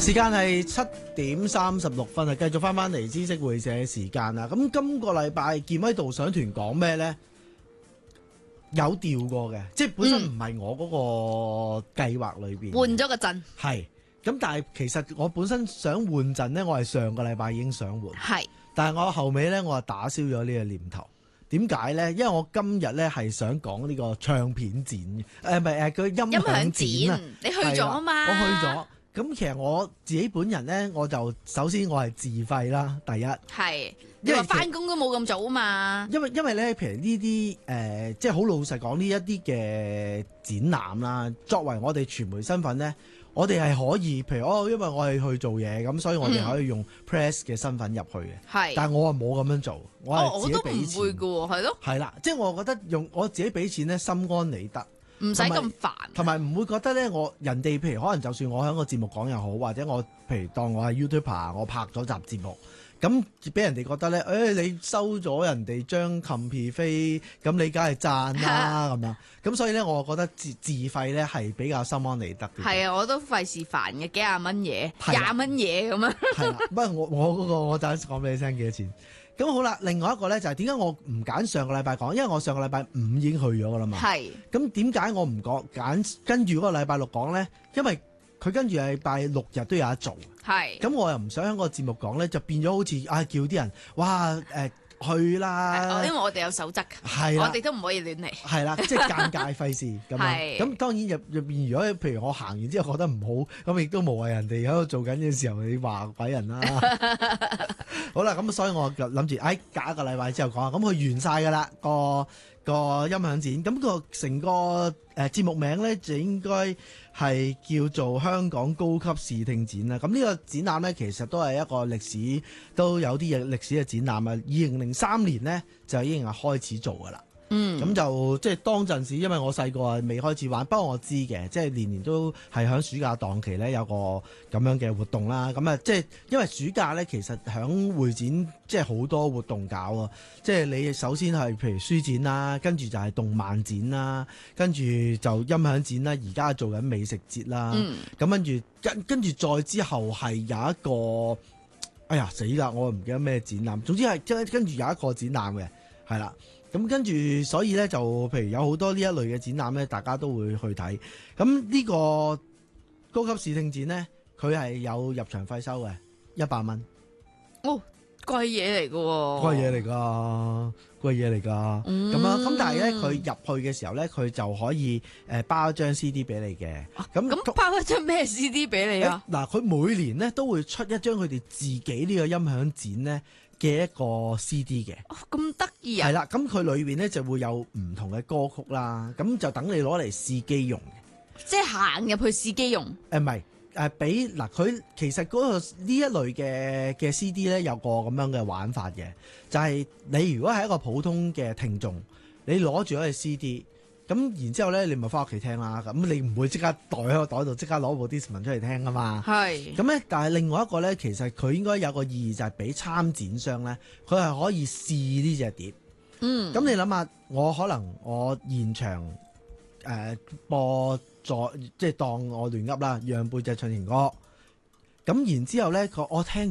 時間係7:36啊，繼續翻嚟知識會社嘅時間啦。咁今個禮拜健威導賞團講咩呢？有調過嘅，即係本身唔係我嗰個計劃裏邊換咗個陣， 係咁，但係其實我本身想換陣呢，我係上個禮拜已經想換， 係， 但係我後尾呢，我係打消咗呢個念頭。點解呢？因為我今日呢係想講呢個唱片展，唔係佢音響展啊， 你去咗啊嘛？ 我去咗。咁其實我自己本人呢，我就首先我係自費啦，第一係，你話翻工都冇咁早啊嘛。 因為咧，譬如呢啲即係好老實講呢一啲嘅展覽啦，作為我哋傳媒身份呢，我哋係可以，譬如因為我係去做嘢，咁所以我哋可以用 press 嘅身份入去嘅。 係， 但係我係冇咁樣做，我係自己俾錢。 我都唔會㗎喎，係咯。 係啦，即係我覺得用我自己俾錢呢，心安理得。 唔使咁煩， 同埋唔會覺得咧，人哋譬如可能就算我喺個節目講又好，或者我譬如當我係 YouTuber，我拍咗集節目，咁俾人哋覺得咧，你收咗人哋張 copy 飛，咁你梗係賺啦咁樣，咁所以咧，我覺得自費咧係比較心安理得啲。係啊，我都費事煩嘅，幾廿蚊嘢，20蚊嘢咁樣。 係啦，不過我嗰個我陣講俾你聽幾多錢。咁好啦，另外一個咧就係點解我唔揀上個禮拜講？因為我上個禮拜5已經去咗噶啦嘛。係。咁點解我唔揀跟住嗰個禮拜6講咧？因為佢跟住禮拜6日都有得做。係。咁我又唔想喺個節目講咧，就變咗好似叫啲人哇去啦。因為我哋有守則。係啦。我哋都唔可以亂嚟。係啦，即係尷尬費事咁樣。咁當然入邊如果譬如我行完之後覺得唔好，咁亦都無謂人哋喺度做緊嘅時候你話鬼人啦。好啦，咁所以我就諗住，隔一個禮拜之後講啊，咁佢完晒噶啦個音響展，咁個成個節目名咧就應該係叫做香港高級視聽展啦。咁呢個展覽咧其實都係一個歷史，都有啲嘢歷史嘅展覽啊。2003年咧就已經係開始做噶啦。咁就即係當陣時，因為我細個啊未開始玩，不過我知嘅，即係年年都係喺暑假檔期咧有個咁樣嘅活動啦。咁啊，即係因為暑假咧，其實響會展即係好多活動搞啊。即係你首先係譬如書展啦，跟住就係動漫展啦，跟住就音響展啦，而家做緊美食節啦。咁跟住再之後係有一個，哎呀死啦！我唔記得咩展覽。總之係跟住有一個展覽嘅，係啦。咁跟住，所以咧就譬如有好多呢一類嘅展覽咧，大家都會去睇。咁呢個高級視聽展咧，佢係有入場費收嘅，100蚊。哦，貴嘢嚟㗎喎！貴嘢嚟㗎，貴嘢嚟㗎。咁但係咧，佢入去嘅時候咧，佢就可以包一張 CD 俾你嘅。咁包一張咩 CD 俾你啊？ 嗱，佢每年咧都會出一張佢哋自己呢個音響展咧嘅一個 CD 嘅。咁得意啊！係啦，咁佢裏邊咧就會有唔同嘅歌曲啦，咁就等你攞嚟試機用嘅。即係行入去試機用？唔係，俾嗱佢其實嗰個呢一類嘅 CD 咧有個咁樣嘅玩法嘅，就係你如果係一個普通嘅聽眾，你攞住嗰個 CD。咁然之後咧，你咪翻屋企聽啦。咁你唔會即刻袋喺個袋度，即刻攞部 Discman 出嚟聽噶嘛。係。咁咧，但係另外一個咧，其實佢應該有個意義，就係俾參展商咧，佢係可以試呢隻碟。咁你諗下，我可能我現場播咗，即係當我亂噏啦，讓背脊唱情歌。咁然之後咧，我聽